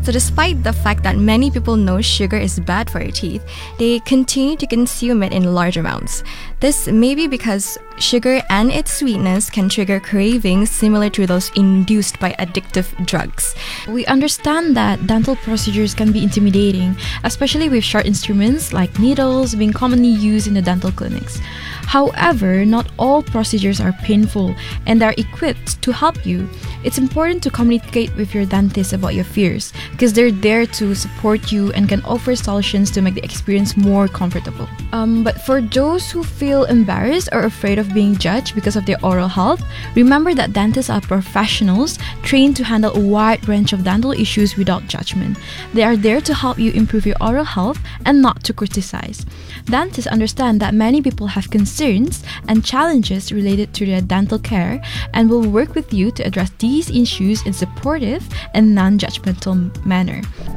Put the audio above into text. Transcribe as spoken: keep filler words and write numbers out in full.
So despite the fact that many people know sugar is bad for your teeth, they continue to consume it in large amounts. This may be because sugar and its sweetness can trigger cravings similar to those induced by addictive drugs. We understand that dental procedures can be intimidating, especially with sharp instruments like needles being commonly used in the dental clinics. However, not all procedures are painful and are equipped to help you. It's important to communicate with your dentist about your fears because they're there to support you and can offer solutions to make the experience more comfortable. Um, but for those who feel embarrassed or afraid of being judged because of their oral health, remember that dentists are professionals trained to handle a wide range of dental issues without judgment. They are there to help you improve your oral health and not to criticize. Dentists understand that many people have concerns and challenges related to their dental care and will work with you to address these issues in a supportive and non-judgmental manner.